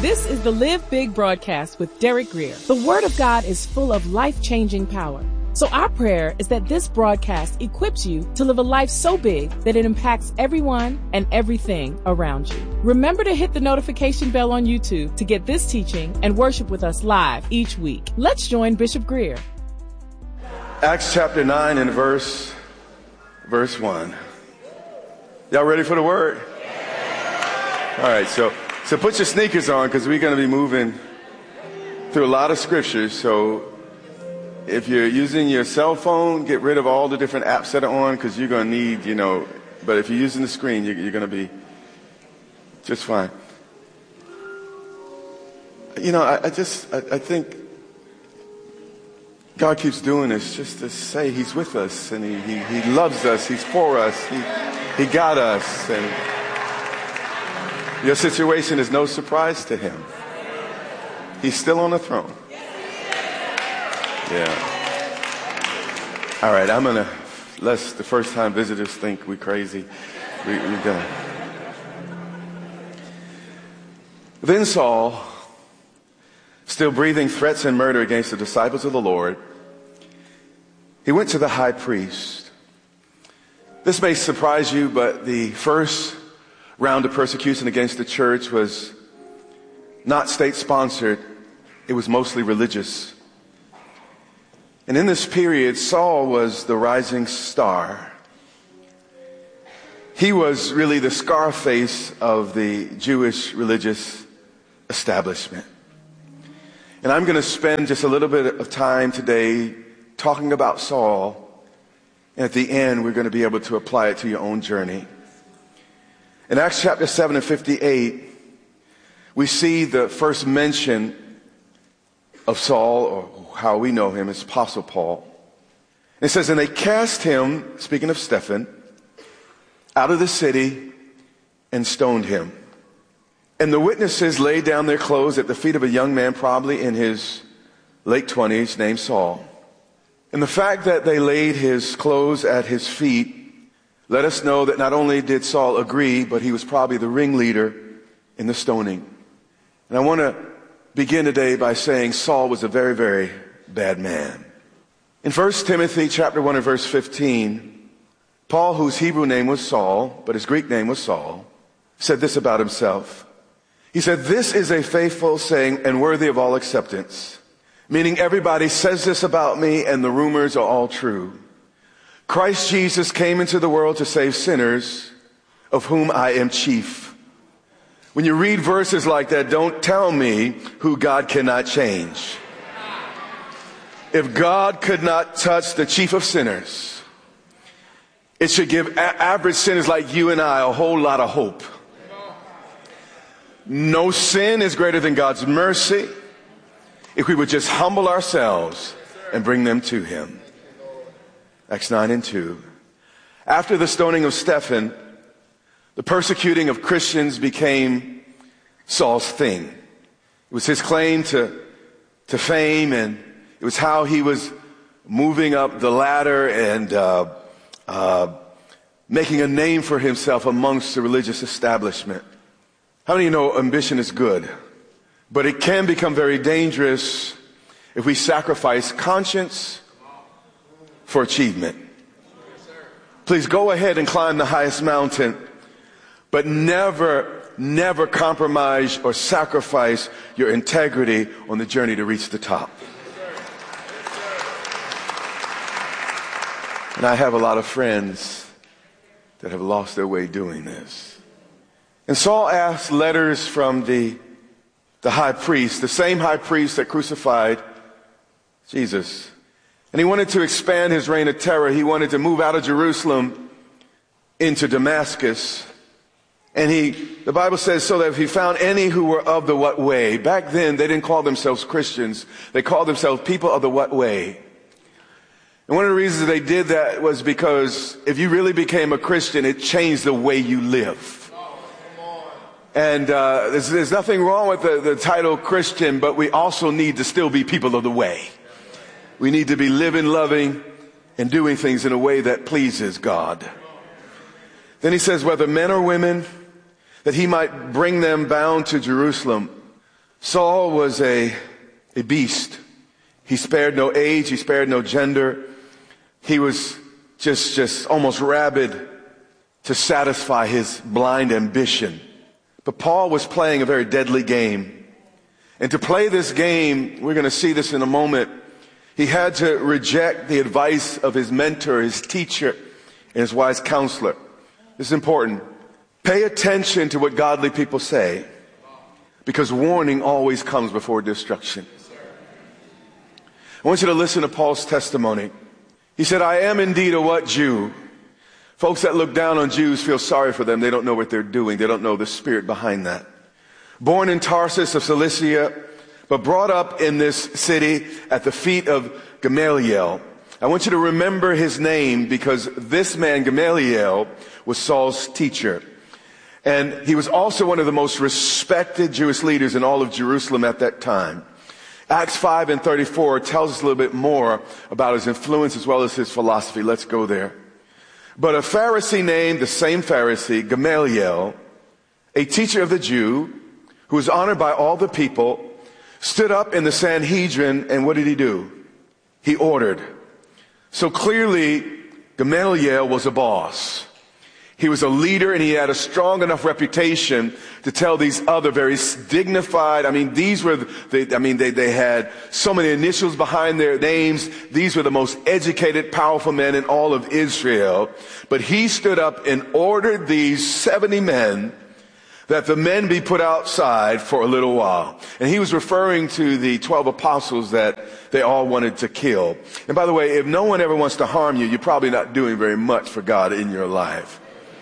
This is the Live Big broadcast with Derek Grier. The Word of God is full of life-changing power. So our prayer is that this broadcast equips you to live a life so big that it impacts everyone and everything around you. Remember to hit the notification bell on YouTube to get this teaching and worship with us live each week. Let's join Bishop Grier. Acts chapter 9 and verse 1. Y'all ready for the word? All right, so put your sneakers on because we're going to be moving through a lot of scriptures. So if you're using your cell phone, get rid of all the different apps that are on because you're going to need, but if you're using the screen, you're going to be just fine. I think God keeps doing this just to say he's with us and he loves us. He's for us. He got us. And your situation is no surprise to him. He's still on the throne. Yeah. All right, lest the first time visitors think we're crazy. We're done. Then Saul, still breathing threats and murder against the disciples of the Lord, he went to the high priest. This may surprise you, but the first round of persecution against the church was not state-sponsored. It was mostly religious. And in this period, Saul was the rising star. He was really the Scarface of the Jewish religious establishment. And I'm going to spend just a little bit of time today talking about Saul. And at the end, we're going to be able to apply it to your own journey. In Acts chapter 7 and 58, we see the first mention of Saul, or how we know him as Apostle Paul. It says, and they cast him, speaking of Stephen, out of the city and stoned him. And the witnesses laid down their clothes at the feet of a young man, probably in his late 20s, named Saul. And the fact that they laid his clothes at his feet let us know that not only did Saul agree, but he was probably the ringleader in the stoning. And I want to begin today by saying Saul was a very, very bad man. In 1 Timothy chapter 1 and verse 15, Paul, whose Hebrew name was Saul, but his Greek name was Saul, said this about himself. He said, this is a faithful saying and worthy of all acceptance, meaning everybody says this about me and the rumors are all true. Christ Jesus came into the world to save sinners, of whom I am chief. When you read verses like that, don't tell me who God cannot change. If God could not touch the chief of sinners, it should give average sinners like you and I a whole lot of hope. No sin is greater than God's mercy if we would just humble ourselves and bring them to him. Acts 9 and 2. After the stoning of Stephen, the persecuting of Christians became Saul's thing. It was his claim to fame, and it was how he was moving up the ladder and making a name for himself amongst the religious establishment. How many of you know ambition is good? But it can become very dangerous if we sacrifice conscience for achievement. Please go ahead and climb the highest mountain, but never compromise or sacrifice your integrity on the journey to reach the top. And I have a lot of friends that have lost their way doing this. And Saul asked letters from the high priest, the same high priest that crucified Jesus. And he wanted to expand his reign of terror. He wanted to move out of Jerusalem into Damascus. And the Bible says, so that if he found any who were of the what way. Back then, they didn't call themselves Christians. They called themselves people of the what way. And one of the reasons they did that was because if you really became a Christian, it changed the way you live. And there's nothing wrong with the title Christian, but we also need to still be people of the way. We need to be living, loving, and doing things in a way that pleases God. Then he says, whether men or women, that he might bring them bound to Jerusalem. Saul was a beast. He spared no age. He spared no gender. He was just almost rabid to satisfy his blind ambition. But Paul was playing a very deadly game. And to play this game, we're going to see this in a moment, he had to reject the advice of his mentor, his teacher, and his wise counselor. This is important. Pay attention to what godly people say, because warning always comes before destruction. I want you to listen to Paul's testimony. He said, I am indeed a what Jew? Folks that look down on Jews feel sorry for them. They don't know what they're doing. They don't know the spirit behind that. Born in Tarsus of Cilicia, but brought up in this city at the feet of Gamaliel. I want you to remember his name, because this man, Gamaliel, was Saul's teacher. And he was also one of the most respected Jewish leaders in all of Jerusalem at that time. Acts 5:34 tells us a little bit more about his influence as well as his philosophy. Let's go there. But a Pharisee named, the same Pharisee, Gamaliel, a teacher of the Jew, who was honored by all the people, stood up in the Sanhedrin, and what did he do? He ordered. So clearly, Gamaliel was a boss. He was a leader, and he had a strong enough reputation to tell these other very dignified, they had so many initials behind their names. These were the most educated, powerful men in all of Israel. But he stood up and ordered these 70 men that the men be put outside for a little while. And he was referring to the 12 apostles that they all wanted to kill. And by the way, if no one ever wants to harm you, you're probably not doing very much for God in your life.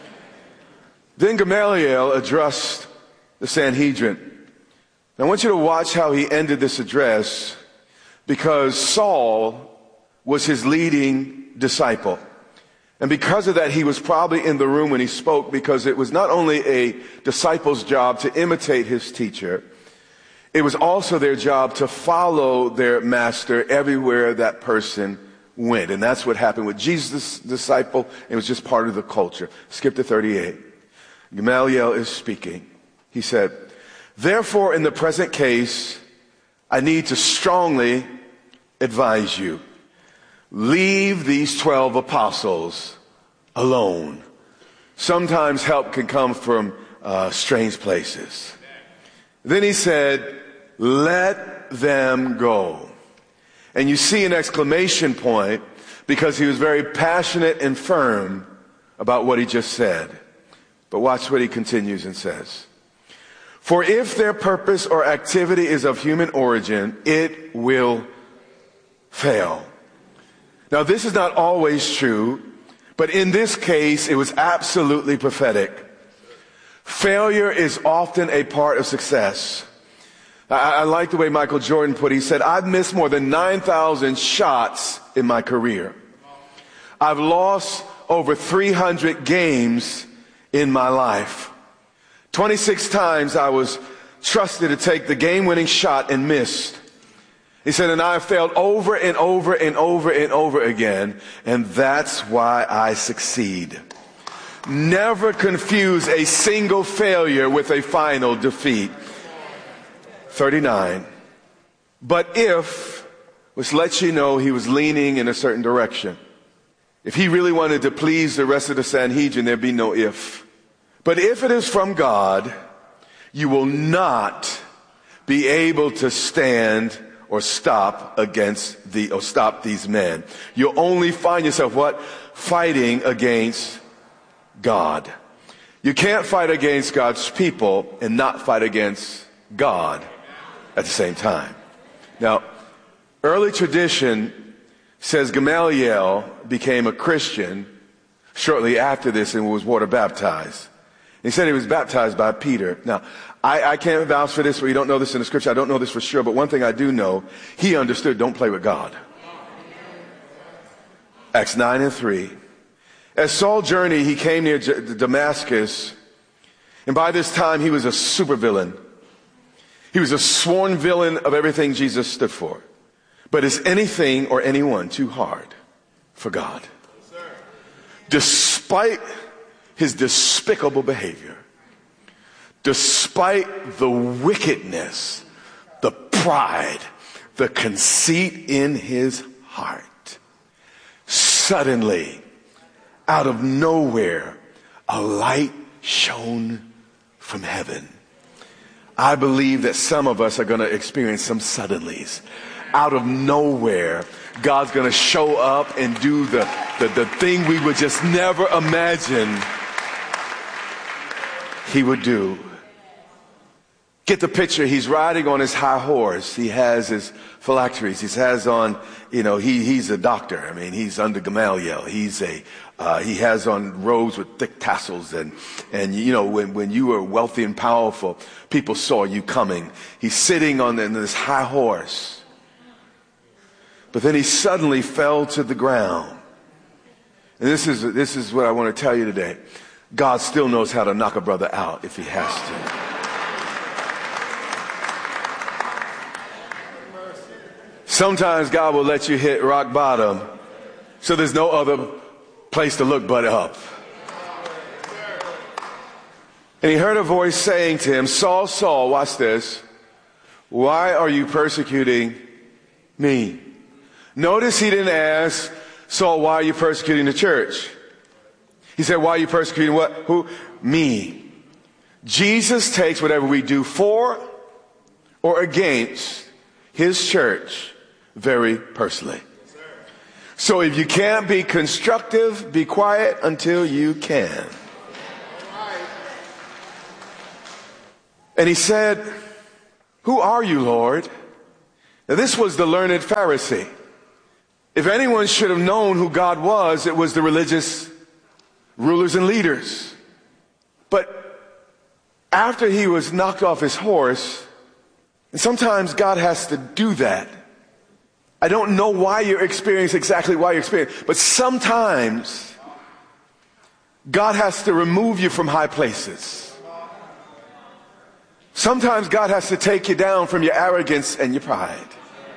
Then Gamaliel addressed the Sanhedrin. I want you to watch how he ended this address, because Saul was his leading disciple. And because of that, he was probably in the room when he spoke, because it was not only a disciple's job to imitate his teacher, it was also their job to follow their master everywhere that person went. And that's what happened with Jesus' disciple. It was just part of the culture. Skip to 38. Gamaliel is speaking. He said, therefore, in the present case, I need to strongly advise you. Leave these 12 apostles alone. Sometimes help can come from strange places. Then he said, let them go. And you see an exclamation point, because he was very passionate and firm about what he just said. But watch what he continues and says. For if their purpose or activity is of human origin, it will fail. Now, this is not always true, but in this case, it was absolutely prophetic. Failure is often a part of success. I like the way Michael Jordan put it. He said, I've missed more than 9,000 shots in my career. I've lost over 300 games in my life. 26 times I was trusted to take the game-winning shot and missed. He said, and I have failed over and over and over and over again, and that's why I succeed. Never confuse a single failure with a final defeat. 39. But if, which lets you know he was leaning in a certain direction. If he really wanted to please the rest of the Sanhedrin, there'd be no if. But if it is from God, you will not be able to stand or stop these men. You'll only find yourself what? Fighting against God. You can't fight against God's people and not fight against God at the same time. Now, early tradition says Gamaliel became a Christian shortly after this and was water baptized. He said he was baptized by Peter. Now, I can't vouch for this, or you don't know this in the scripture. I don't know this for sure, but one thing I do know, he understood, don't play with God. Acts 9:3. As Saul journeyed, he came near Damascus, and by this time he was a supervillain. He was a sworn villain of everything Jesus stood for. But is anything or anyone too hard for God? Despite his despicable behavior, despite the wickedness pride, the conceit in his heart. Suddenly, out of nowhere, a light shone from heaven. I believe that some of us are going to experience some suddenlies. Out of nowhere, God's going to show up and do the thing we would just never imagine he would do. Get the picture. He's riding on his high horse. He has his phylacteries. He has on, he's a doctor. I mean, he's under Gamaliel. He has on robes with thick tassels. And when you were wealthy and powerful, people saw you coming. He's sitting on this high horse. But then he suddenly fell to the ground. And this is what I want to tell you today. God still knows how to knock a brother out if he has to. Sometimes God will let you hit rock bottom so there's no other place to look but up. And he heard a voice saying to him, Saul, Saul, watch this. Why are you persecuting me? Notice he didn't ask, Saul, why are you persecuting the church? He said, why are you persecuting what? Who? Me. Jesus takes whatever we do for or against his church very personally. So if you can't be constructive, be quiet until you can. And he said, who are you, Lord? Now this was the learned Pharisee. If anyone should have known who God was, it was the religious rulers and leaders. But after he was knocked off his horse, and sometimes God has to do that. I don't know why you're experiencing exactly why you're experiencing, but sometimes God has to remove you from high places. Sometimes God has to take you down from your arrogance and your pride.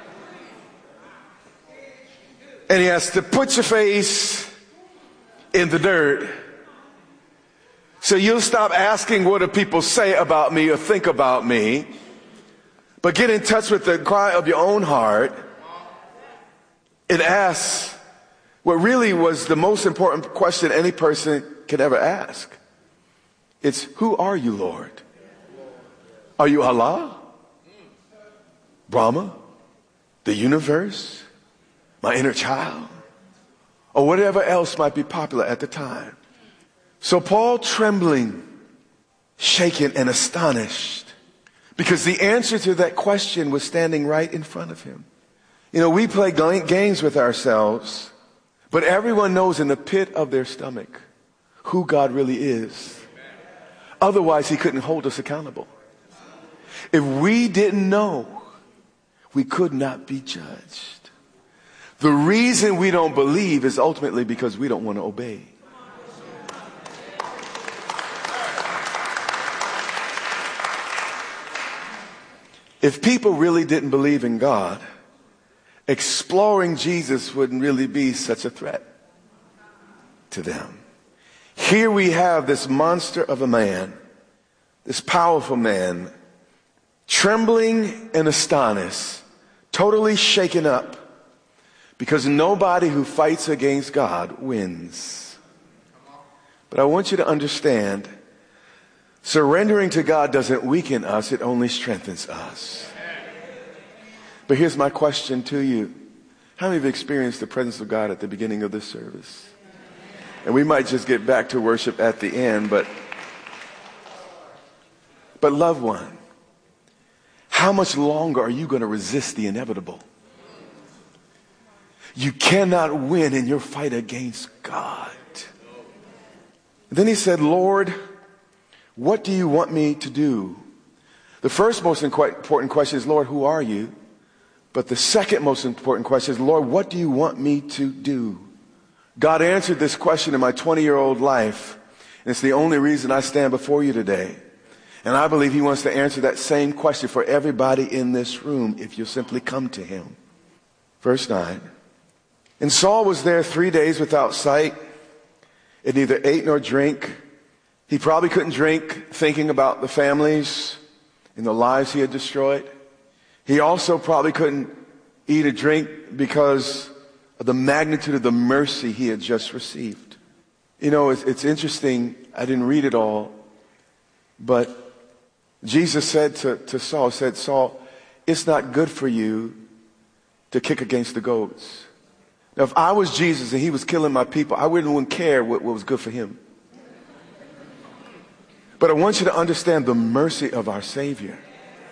And he has to put your face in the dirt so you'll stop asking what do people say about me or think about me, but get in touch with the cry of your own heart and ask what really was the most important question any person could ever ask. It's, who are you, Lord? Are you Allah? Brahma? The universe? My inner child? Or whatever else might be popular at the time. So Paul, trembling, shaken and astonished, because the answer to that question was standing right in front of him. We play games with ourselves, but everyone knows in the pit of their stomach who God really is. Otherwise, he couldn't hold us accountable. If we didn't know, we could not be judged. The reason we don't believe is ultimately because we don't want to obey. If people really didn't believe in God, exploring Jesus wouldn't really be such a threat to them. Here we have this monster of a man, this powerful man, trembling and astonished, totally shaken up, because nobody who fights against God wins. But I want you to understand, surrendering to God doesn't weaken us, it only strengthens us. But here's my question to you. How many have experienced the presence of God at the beginning of this service? And we might just get back to worship at the end, but loved one, how much longer are you going to resist the inevitable? You cannot win in your fight against God. Then he said, Lord, what do you want me to do? The first most important question is, Lord, who are you? But the second most important question is, Lord, what do you want me to do? God answered this question in my 20-year-old life, and it's the only reason I stand before you today. And I believe he wants to answer that same question for everybody in this room if you simply come to him. Verse 9. And Saul was there 3 days without sight, and neither ate nor drink. He probably couldn't drink, thinking about the families and the lives he had destroyed. He also probably couldn't eat or drink because of the magnitude of the mercy he had just received. You know, it's interesting. I didn't read it all, but Jesus said to Saul, Saul, it's not good for you to kick against the goats. Now, if I was Jesus and he was killing my people, I wouldn't care what was good for him. But I want you to understand the mercy of our Savior.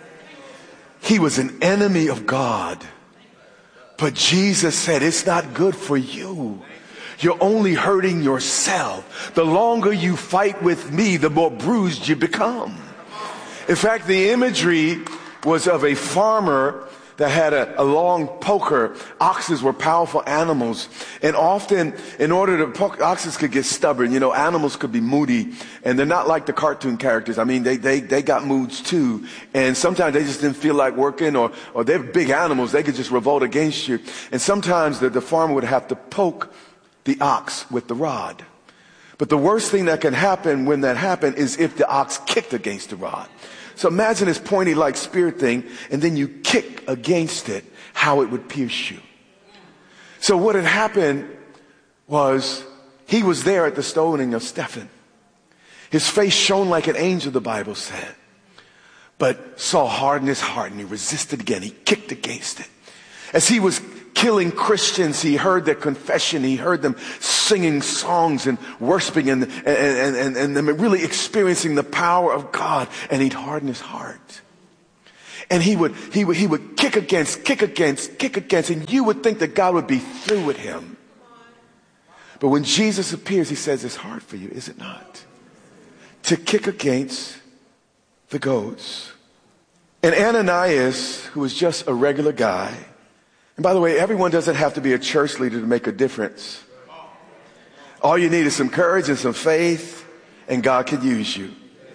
He was an enemy of God. But Jesus said, it's not good for you. You're only hurting yourself. The longer you fight with me, the more bruised you become. In fact, the imagery was of a farmer that had a long poker. Oxes were powerful animals. And often, in order to poke, oxes could get stubborn. You know, animals could be moody. And they're not like the cartoon characters. I mean, they got moods too. And sometimes they just didn't feel like working, or they're big animals. They could just revolt against you. And sometimes the farmer would have to poke the ox with the rod. But the worst thing that can happen when that happened is if the ox kicked against the rod. So imagine this pointy like spear thing, and then you kick against it, how it would pierce you. So what had happened was he was there at the stoning of Stephen. His face shone like an angel, the Bible said. But Saul hardened his heart and he resisted again. He kicked against it. As he was killing Christians, he heard their confession. He heard them singing songs and worshiping and them really experiencing the power of God. And he'd harden his heart. And he would kick against, and you would think that God would be through with him. But when Jesus appears, he says, it's hard for you, is it not? To kick against the goats. And Ananias, who was just a regular guy, and by the way, everyone doesn't have to be a church leader to make a difference. All you need is some courage and some faith, and God can use you.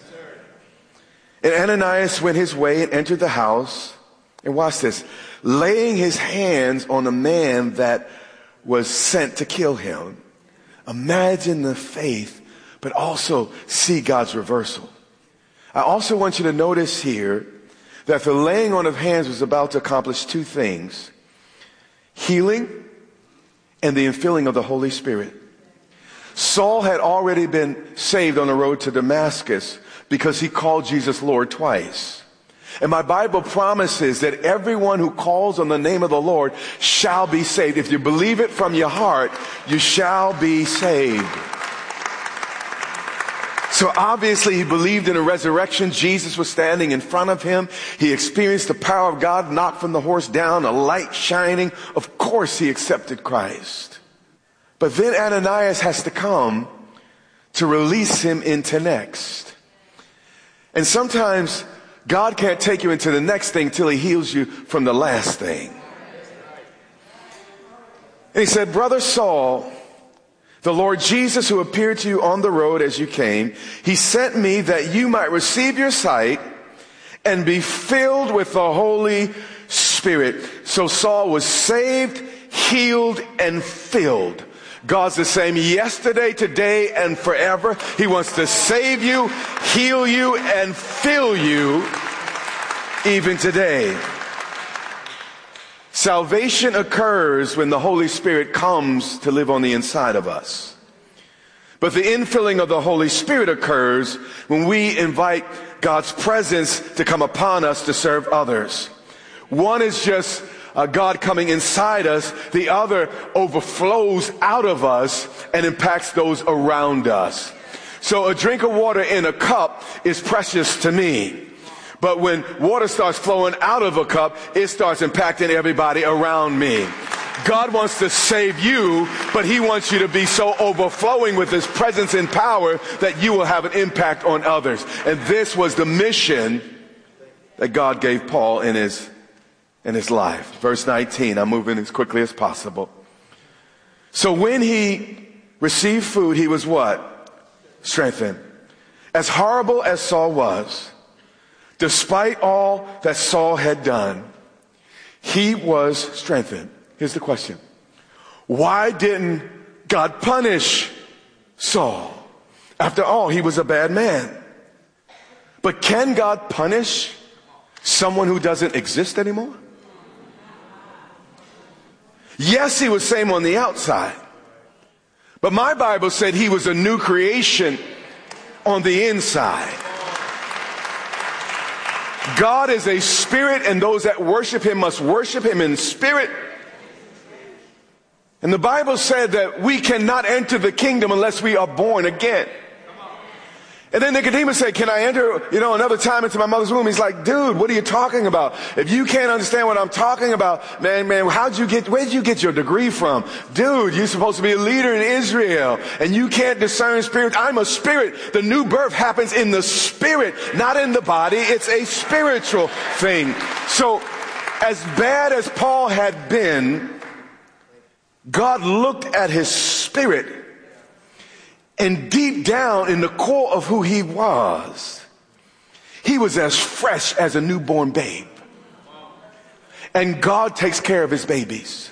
And Ananias went his way and entered the house. And watch this. Laying his hands on a man that was sent to kill him. Imagine the faith, but also see God's reversal. I also want you to notice here that the laying on of hands was about to accomplish two things. Healing and the infilling of the Holy Spirit. Saul had already been saved on the road to Damascus because he called Jesus Lord twice. And my Bible promises that everyone who calls on the name of the Lord shall be saved. If you believe it from your heart, you shall be saved. So obviously he believed in a resurrection. Jesus was standing in front of him. He experienced the power of God, knocked from the horse down, a light shining. Of course he accepted Christ. But then Ananias has to come to release him into next. And sometimes God can't take you into the next thing till he heals you from the last thing. And he said, Brother Saul, the Lord Jesus who appeared to you on the road as you came, he sent me that you might receive your sight and be filled with the Holy Spirit. So Saul was saved, healed, and filled. God's the same yesterday, today, and forever. He wants to save you, heal you, and fill you even today. Salvation occurs when the Holy Spirit comes to live on the inside of us. But the infilling of the Holy Spirit occurs when we invite God's presence to come upon us to serve others. One is just God coming inside us. The other overflows out of us and impacts those around us. So a drink of water in a cup is precious to me. But when water starts flowing out of a cup, it starts impacting everybody around me. God wants to save you, but he wants you to be so overflowing with his presence and power that you will have an impact on others. And this was the mission that God gave Paul in his life. Verse 19, I'm moving as quickly as possible. So when he received food, he was what? Strengthened. As horrible as Saul was, despite all that Saul had done, he was strengthened. Here's the question. Why didn't God punish Saul? After all, he was a bad man. But can God punish Someone who doesn't exist anymore? Yes, he was same on the outside. But my Bible said he was a new creation on the inside. God is a spirit, and those that worship him must worship him in spirit. And the Bible said that we cannot enter the kingdom unless we are born again. And then Nicodemus said, can I enter, another time into my mother's womb? He's like, dude, what are you talking about? If you can't understand what I'm talking about, man, where'd you get your degree from? Dude, you're supposed to be a leader in Israel, and you can't discern spirit. I'm a spirit. The new birth happens in the spirit, not in the body. It's a spiritual thing. So, as bad as Paul had been, God looked at his spirit. And deep down in the core of who he was as fresh as a newborn babe. And God takes care of his babies.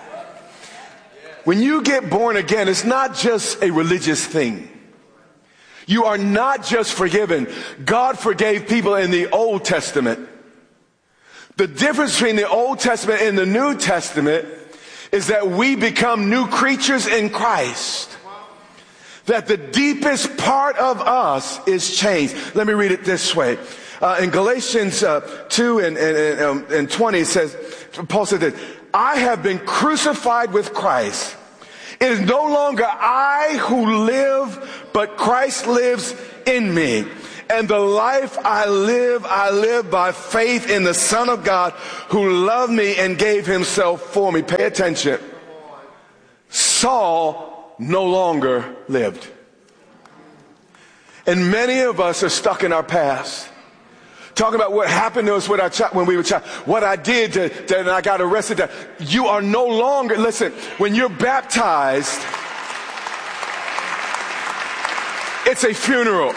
When you get born again, it's not just a religious thing. You are not just forgiven. God forgave people in the Old Testament. The difference between the Old Testament and the New Testament is that we become new creatures in Christ. That the deepest part of us is changed. Let me read it this way. In Galatians 2 and 20, it says, Paul said that, I have been crucified with Christ. It is no longer I who live, but Christ lives in me. And the life I live by faith in the Son of God who loved me and gave himself for me. Pay attention. Saul no longer lived. And many of us are stuck in our past. Talking about what happened to us with our when we were child, what I did and I got arrested. You are no longer, listen, when you're baptized, it's a funeral.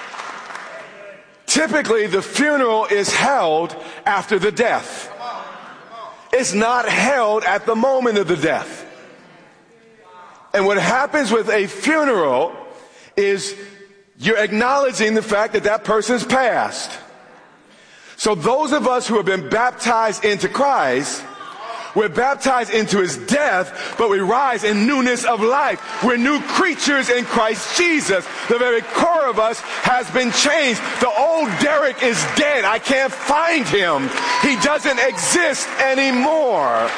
Typically, the funeral is held after the death. It's not held at the moment of the death. And what happens with a funeral is you're acknowledging the fact that that person's passed. So those of us who have been baptized into Christ, we're baptized into his death, but we rise in newness of life. We're new creatures in Christ Jesus. The very core of us has been changed. The old Derek is dead. I can't find him. He doesn't exist anymore.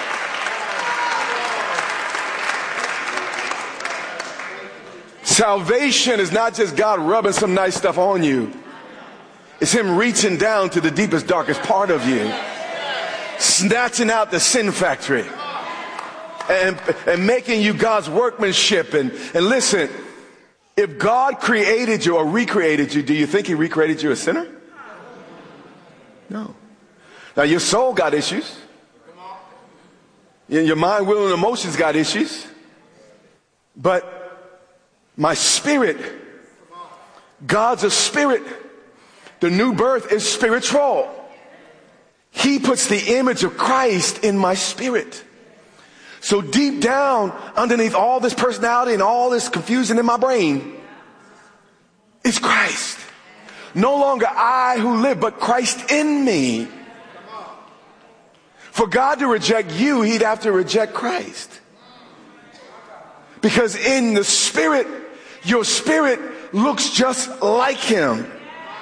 Salvation is not just God rubbing some nice stuff on you. It's him reaching down to the deepest, darkest part of you, snatching out the sin factory and making you God's workmanship. And listen, if God created you or recreated you, do you think he recreated you a sinner? No. Now your soul got issues. Your mind, will, and emotions got issues. But my spirit, God's a spirit. The new birth is spiritual. He puts the image of Christ in my spirit. So deep down, underneath all this personality and all this confusion in my brain, is Christ. No longer I who live, but Christ in me. For God to reject you, he'd have to reject Christ. Because in the spirit, your spirit looks just like him.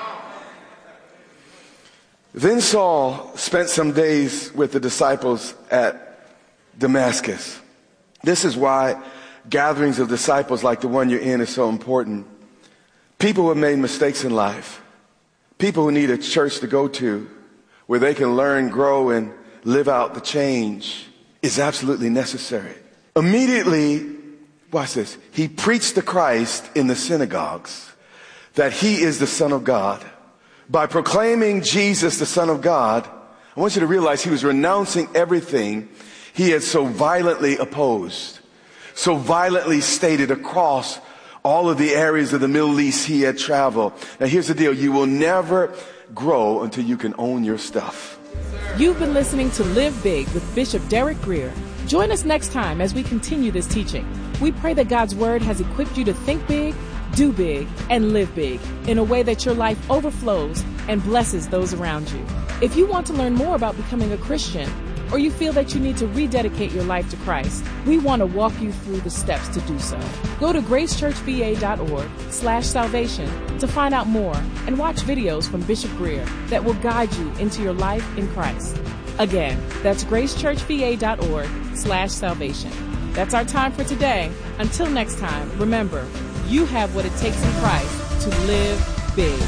Then Saul spent some days with the disciples at Damascus. This is why gatherings of disciples like the one you're in is so important. People who have made mistakes in life, people who need a church to go to where they can learn, grow, and live out the change is absolutely necessary. Immediately, watch this, he preached to Christ in the synagogues that he is the Son of God. By proclaiming Jesus, the Son of God, I want you to realize he was renouncing everything he had so violently opposed, so violently stated across all of the areas of the Middle East he had traveled. Now here's the deal. You will never grow until you can own your stuff. You've been listening to Live Big with Bishop Derek Grier. Join us next time as we continue this teaching. We pray that God's word has equipped you to think big, do big, and live big in a way that your life overflows and blesses those around you. If you want to learn more about becoming a Christian, or you feel that you need to rededicate your life to Christ, we want to walk you through the steps to do so. Go to gracechurchva.org/salvation to find out more and watch videos from Bishop Greer that will guide you into your life in Christ. Again, that's gracechurchva.org/salvation. That's our time for today. Until next time, remember, you have what it takes in Christ to live big.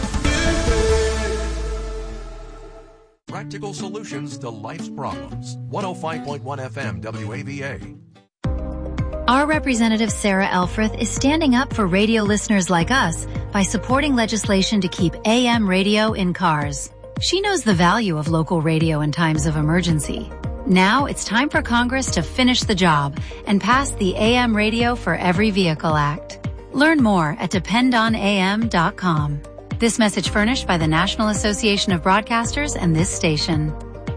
Practical solutions to life's problems. 105.1 FM WAVA. Our representative Sarah Elfreth is standing up for radio listeners like us by supporting legislation to keep AM radio in cars. She knows the value of local radio in times of emergency. Now it's time for Congress to finish the job and pass the AM Radio for Every Vehicle Act. Learn more at dependonam.com. This message furnished by the National Association of Broadcasters and this station.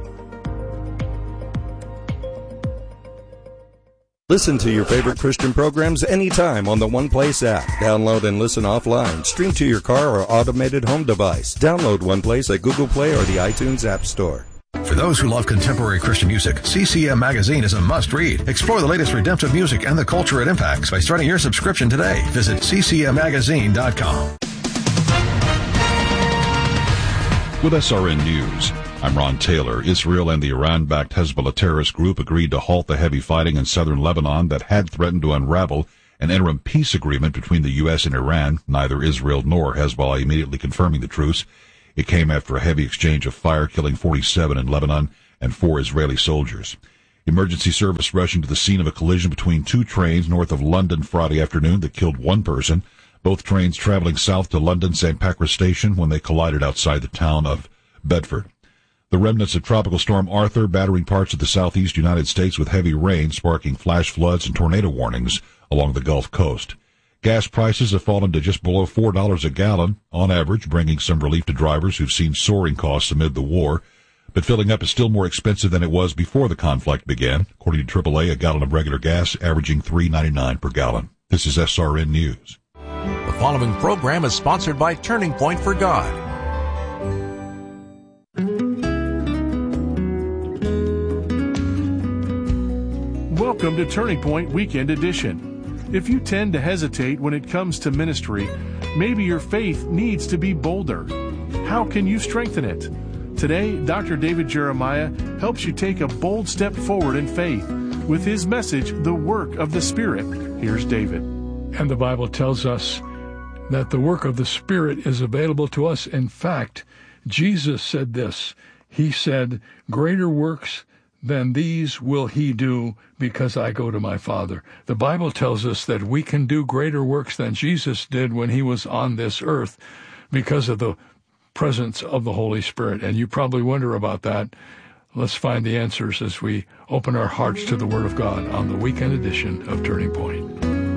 Listen to your favorite Christian programs anytime on the One Place app. Download and listen offline. Stream to your car or automated home device. Download One Place at Google Play or the iTunes App Store. For those who love contemporary Christian music, CCM Magazine is a must-read. Explore the latest redemptive music and the culture it impacts by starting your subscription today. Visit ccmmagazine.com. With SRN News, I'm Ron Taylor. Israel and the Iran-backed Hezbollah terrorist group agreed to halt the heavy fighting in southern Lebanon that had threatened to unravel an interim peace agreement between the U.S. and Iran, neither Israel nor Hezbollah immediately confirming the truce. It came after a heavy exchange of fire, killing 47 in Lebanon and 4 Israeli soldiers. Emergency service rushing to the scene of a collision between 2 trains north of London Friday afternoon that killed 1 person. Both trains traveling south to London St. Pancras Station when they collided outside the town of Bedford. The remnants of Tropical Storm Arthur battering parts of the southeast United States with heavy rain, sparking flash floods and tornado warnings along the Gulf Coast. Gas prices have fallen to just below $4 a gallon, on average, bringing some relief to drivers who've seen soaring costs amid the war. But filling up is still more expensive than it was before the conflict began. According to AAA, a gallon of regular gas averaging $3.99 per gallon. This is SRN News. The following program is sponsored by Turning Point for God. Welcome to Turning Point Weekend Edition. If you tend to hesitate when it comes to ministry, maybe your faith needs to be bolder. How can you strengthen it? Today, Dr. David Jeremiah helps you take a bold step forward in faith with his message, The Work of the Spirit. Here's David. And the Bible tells us that the work of the Spirit is available to us. In fact, Jesus said this. He said, "Greater works than these will he do, because I go to my Father." The Bible tells us that we can do greater works than Jesus did when he was on this earth because of the presence of the Holy Spirit. And you probably wonder about that. Let's find the answers as we open our hearts to the Word of God on the weekend edition of Turning Point.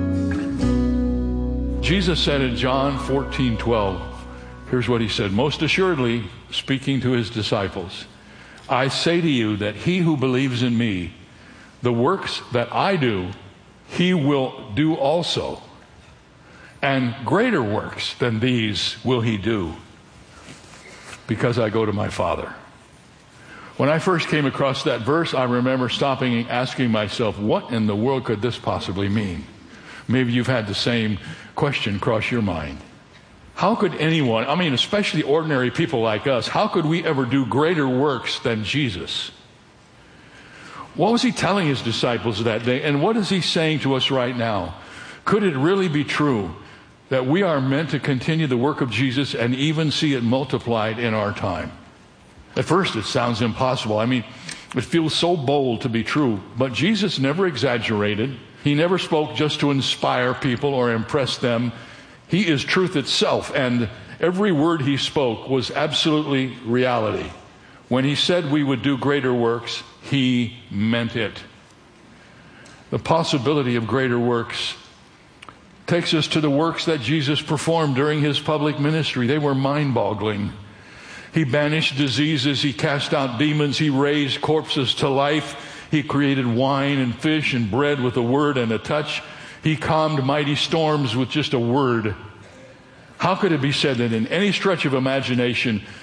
Jesus said in John 14:12, here's what he said, "Most assuredly, speaking to his disciples, I say to you that he who believes in me, the works that I do, he will do also. And greater works than these will he do, because I go to my Father." When I first came across that verse, I remember stopping and asking myself, what in the world could this possibly mean? Maybe you've had the same question cross your mind. How could anyone, especially ordinary people like us, how could we ever do greater works than Jesus? What was he telling his disciples that day? And what is he saying to us right now? Could it really be true that we are meant to continue the work of Jesus and even see it multiplied in our time? At first, it sounds impossible. It feels so bold to be true. But Jesus never exaggerated. He never spoke just to inspire people or impress them. He is truth itself, and every word he spoke was absolutely reality. When he said we would do greater works, he meant it. The possibility of greater works takes us to the works that Jesus performed during his public ministry. They were mind-boggling. He banished diseases, he cast out demons, he raised corpses to life, he created wine and fish and bread with a word and a touch. He calmed mighty storms with just a word. How could it be said that in any stretch of imagination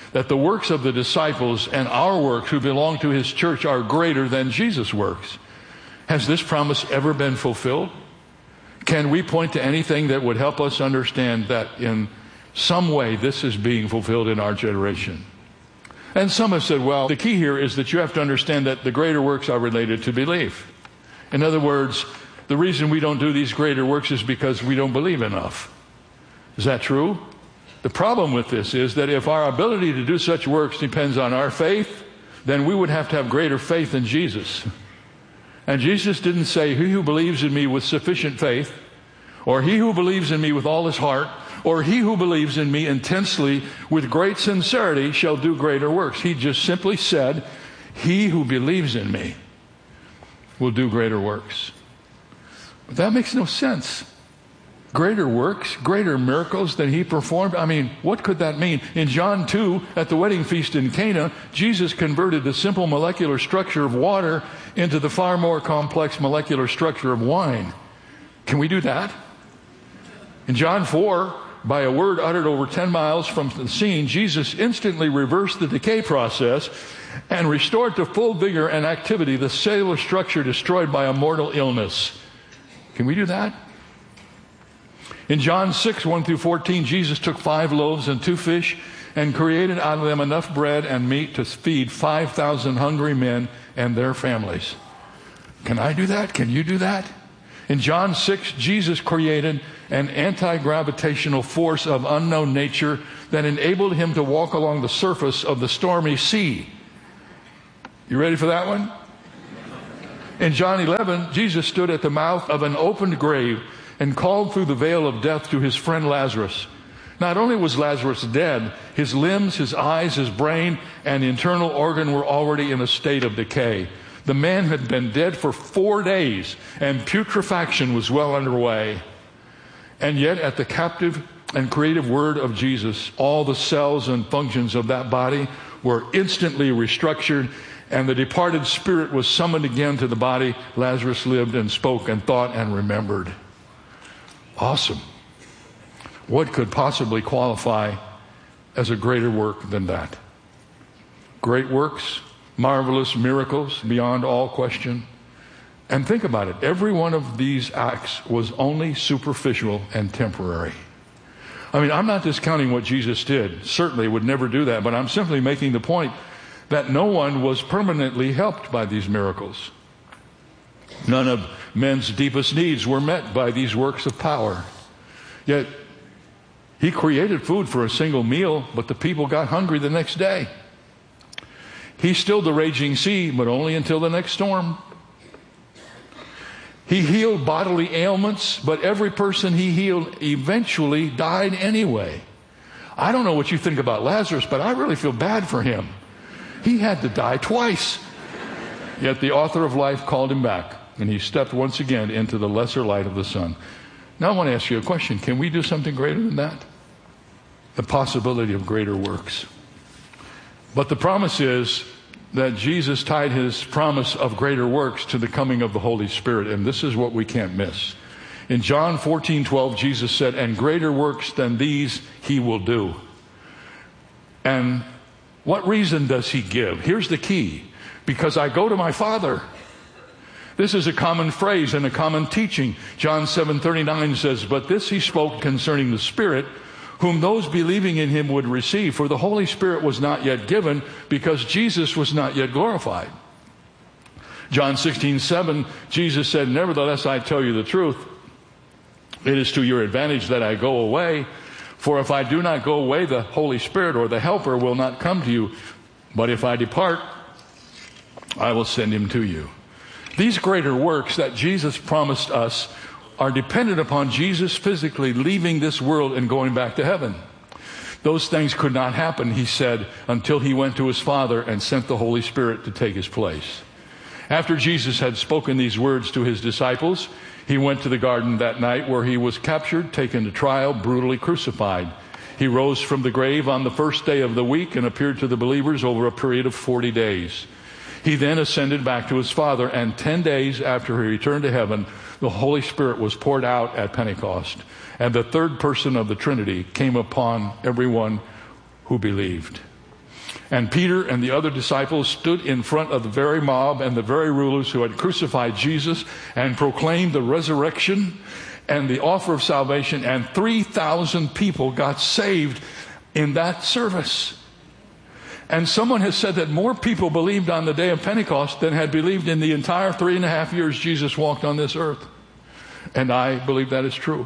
that the works of the disciples and our works who belong to his church are greater than Jesus' works. Has this promise ever been fulfilled? Can we point to anything that would help us understand that in some way this is being fulfilled in our generation? And some have said, well, the key here is that you have to understand that the greater works are related to belief. In other words, the reason we don't do these greater works is because we don't believe enough. Is that true? The problem with this is that if our ability to do such works depends on our faith, then we would have to have greater faith in Jesus. And Jesus didn't say, he who believes in me with sufficient faith, or he who believes in me with all his heart, or he who believes in me intensely with great sincerity shall do greater works. He just simply said, he who believes in me will do greater works. But that makes no sense. Greater works, greater miracles than he performed. I mean, what could that mean? In John 2, at the wedding feast in Cana, Jesus converted the simple molecular structure of water into the far more complex molecular structure of wine. Can we do that? In John 4, by a word uttered over 10 miles from the scene, Jesus instantly reversed the decay process and restored to full vigor and activity the cellular structure destroyed by a mortal illness. Can we do that? In John 6, 1 through 14, Jesus took 5 loaves and 2 fish and created out of them enough bread and meat to feed 5,000 hungry men and their families. Can I do that? Can you do that? In John 6, Jesus created an anti-gravitational force of unknown nature that enabled him to walk along the surface of the stormy sea. You ready for that one? In John 11, Jesus stood at the mouth of an opened grave and called through the veil of death to his friend Lazarus. Not only was Lazarus dead, his limbs, his eyes, his brain, and internal organ were already in a state of decay. The man had been dead for 4 days, and putrefaction was well underway. And yet, at the captive and creative word of Jesus, all the cells and functions of that body were instantly restructured, and the departed spirit was summoned again to the body. Lazarus lived and spoke and thought and remembered. Awesome. What could possibly qualify as a greater work than that? Great works, marvelous miracles beyond all question. And think about it. Every one of these acts was only superficial and temporary. I mean, I'm not discounting what Jesus did. Certainly would never do that. But I'm simply making the point that no one was permanently helped by these miracles. None of men's deepest needs were met by these works of power. Yet, he created food for a single meal, but the people got hungry the next day. He stilled the raging sea, but only until the next storm. He healed bodily ailments, but every person he healed eventually died anyway. I don't know what you think about Lazarus, but I really feel bad for him. He had to die twice. Yet the author of life called him back, and he stepped once again into the lesser light of the sun. Now I want to ask you a question. Can we do something greater than that? The possibility of greater works. But the promise is that Jesus tied his promise of greater works to the coming of the Holy Spirit, and this is what we can't miss. In John 14:12, Jesus said, "And greater works than these he will do." And what reason does he give? Here's the key. Because I go to my Father. This is a common phrase and a common teaching. John 7:39 says, "But this he spoke concerning the Spirit, whom those believing in him would receive. For the Holy Spirit was not yet given, because Jesus was not yet glorified." John 16:7, Jesus said, "Nevertheless, I tell you the truth. It is to your advantage that I go away. For if I do not go away, the Holy Spirit or the Helper will not come to you. But if I depart, I will send him to you." These greater works that Jesus promised us are dependent upon Jesus physically leaving this world and going back to heaven. Those things could not happen, he said, until he went to his Father and sent the Holy Spirit to take his place. After Jesus had spoken these words to his disciples, he went to the garden that night, where he was captured, taken to trial, brutally crucified. He rose from the grave on the first day of the week and appeared to the believers over a period of 40 days. He then ascended back to his Father, and 10 days after he returned to heaven, the Holy Spirit was poured out at Pentecost, and the third person of the Trinity came upon everyone who believed. And Peter and the other disciples stood in front of the very mob and the very rulers who had crucified Jesus and proclaimed the resurrection and the offer of salvation, and 3,000 people got saved in that service. And someone has said that more people believed on the day of Pentecost than had believed in the entire 3.5 years Jesus walked on this earth. And I believe that is true.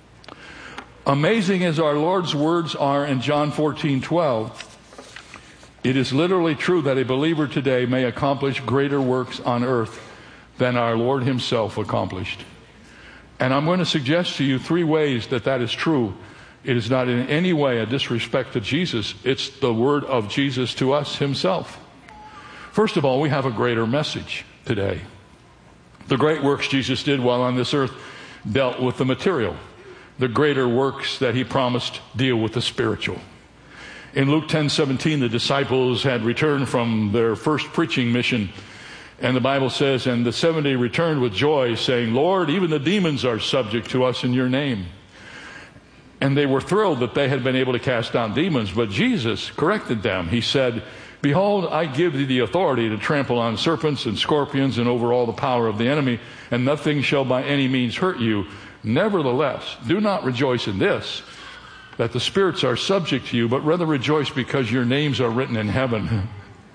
Amazing as our Lord's words are in John 14:12, it is literally true that a believer today may accomplish greater works on earth than our Lord himself accomplished. And I'm going to suggest to you 3 ways that that is true. It is not in any way a disrespect to Jesus. It's the word of Jesus to us himself. First of all, we have a greater message today. The great works Jesus did while on this earth dealt with the material. The greater works that he promised deal with the spiritual. In Luke 10:17, the disciples had returned from their first preaching mission. And the Bible says, and the 70 returned with joy, saying, Lord, even the demons are subject to us in your name. And they were thrilled that they had been able to cast down demons. But Jesus corrected them. He said, behold, I give thee the authority to trample on serpents and scorpions and over all the power of the enemy, and nothing shall by any means hurt you. Nevertheless, do not rejoice in this, that the spirits are subject to you, but rather rejoice because your names are written in heaven.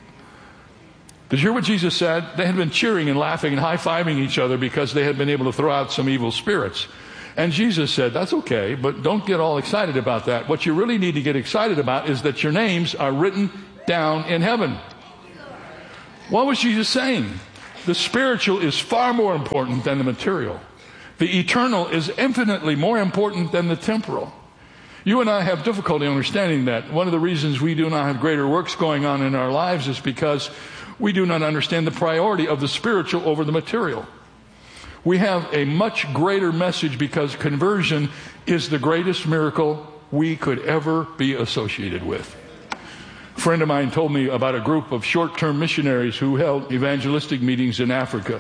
Did you hear what Jesus said? They had been cheering and laughing and high-fiving each other because they had been able to throw out some evil spirits. And Jesus said, that's okay, but don't get all excited about that. What you really need to get excited about is that your names are written down in heaven. What was Jesus saying? The spiritual is far more important than the material. The eternal is infinitely more important than the temporal. You and I have difficulty understanding that. One of the reasons we do not have greater works going on in our lives is because we do not understand the priority of the spiritual over the material. We have a much greater message because conversion is the greatest miracle we could ever be associated with. A friend of mine told me about a group of short-term missionaries who held evangelistic meetings in Africa.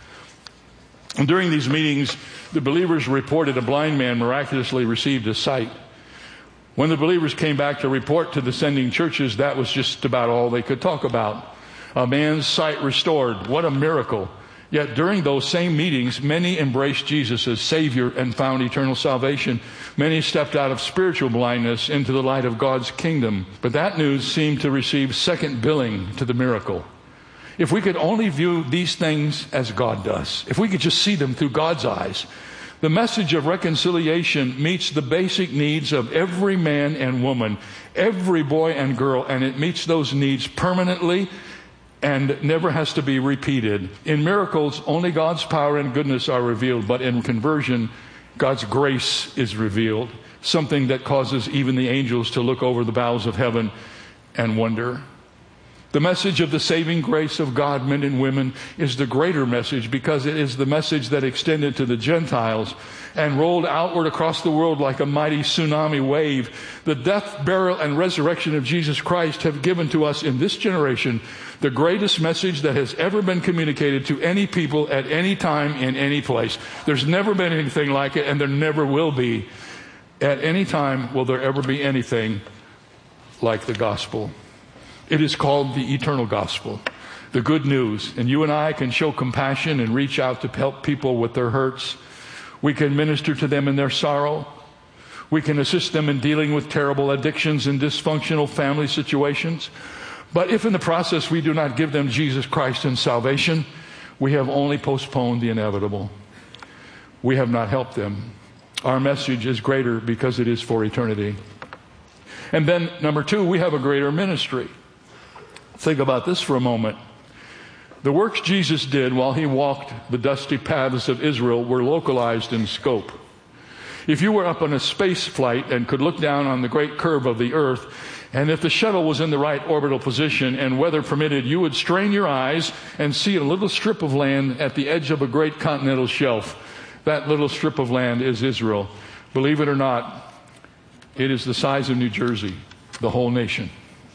And during these meetings, the believers reported a blind man miraculously received his sight. When the believers came back to report to the sending churches, that was just about all they could talk about. A man's sight restored. What a miracle. Yet during those same meetings, many embraced Jesus as Savior and found eternal salvation. Many stepped out of spiritual blindness into the light of God's kingdom. But that news seemed to receive second billing to the miracle. If we could only view these things as God does, if we could just see them through God's eyes, the message of reconciliation meets the basic needs of every man and woman, every boy and girl, and it meets those needs permanently and never has to be repeated. In miracles, only God's power and goodness are revealed, but in conversion, God's grace is revealed, something that causes even the angels to look over the bowels of heaven and wonder. The message of the saving grace of God, men and women, is the greater message because it is the message that extended to the Gentiles and rolled outward across the world like a mighty tsunami wave. The death, burial, and resurrection of Jesus Christ have given to us in this generation the greatest message that has ever been communicated to any people at any time in any place. There's never been anything like it, and there never will be. At any time will there ever be anything like the gospel. It is called the eternal gospel, the good news. And you and I can show compassion and reach out to help people with their hurts. We can minister to them in their sorrow. We can assist them in dealing with terrible addictions and dysfunctional family situations. But if in the process we do not give them Jesus Christ and salvation, we have only postponed the inevitable. We have not helped them. Our message is greater because it is for eternity. And then, number 2, we have a greater ministry. Think about this for a moment. The works Jesus did while he walked the dusty paths of Israel were localized in scope. If you were up on a space flight and could look down on the great curve of the earth, and if the shuttle was in the right orbital position and weather permitted, you would strain your eyes and see a little strip of land at the edge of a great continental shelf. That little strip of land is Israel. Believe it or not, it is the size of New Jersey, the whole nation.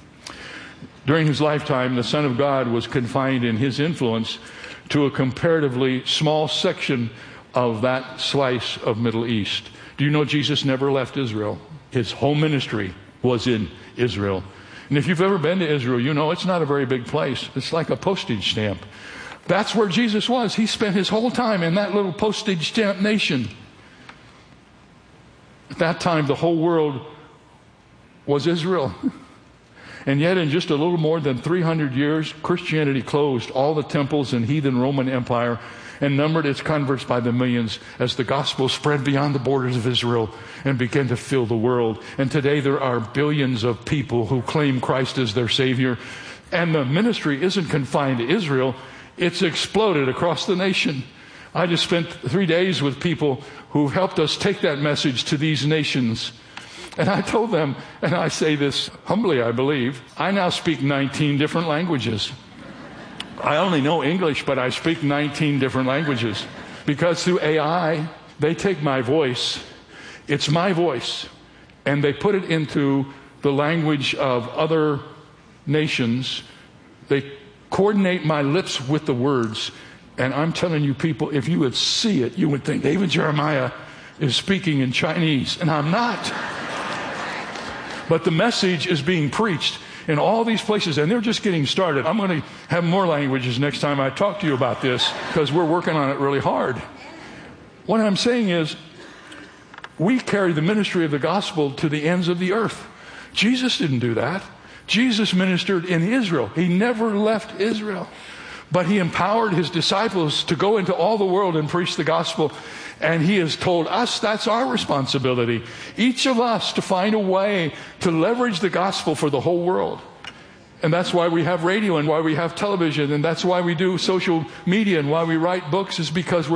During his lifetime, the Son of God was confined in his influence to a comparatively small section of that slice of Middle East. Do you know Jesus never left Israel? His whole ministry was in Israel. And if you've ever been to Israel, you know it's not a very big place. It's like a postage stamp. That's where Jesus was. He spent his whole time in that little postage stamp nation. At that time, the whole world was Israel. And yet, in just a little more than 300 years, Christianity closed all the temples in heathen Roman Empire and numbered its converts by the millions as the gospel spread beyond the borders of Israel and began to fill the world. And today there are billions of people who claim Christ as their Savior. And the ministry isn't confined to Israel. It's exploded across the nation. I just spent 3 days with people who helped us take that message to these nations. And I told them, and I say this humbly, I believe, I now speak 19 different languages. I only know English, but I speak 19 different languages. Because through AI, they take my voice, it's my voice, and they put it into the language of other nations. They coordinate my lips with the words. And I'm telling you people, if you would see it, you would think David Jeremiah is speaking in Chinese, and I'm not. But the message is being preached in all these places, and they're just getting started. I'm going to have more languages next time I talk to you about this, because we're working on it really hard. What I'm saying is, we carry the ministry of the gospel to the ends of the earth. Jesus didn't do that. Jesus ministered in Israel. He never left Israel. But he empowered his disciples to go into all the world and preach the gospel. And he has told us that's our responsibility. Each of us to find a way to leverage the gospel for the whole world. And that's why we have radio and why we have television and that's why we do social media and why we write books, is because we're